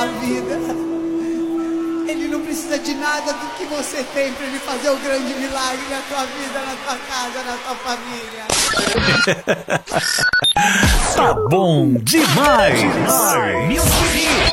tua vida. Ele não precisa de nada do que você tem para ele fazer o grande milagre na tua vida, na tua casa, na tua família. Tá bom demais! Music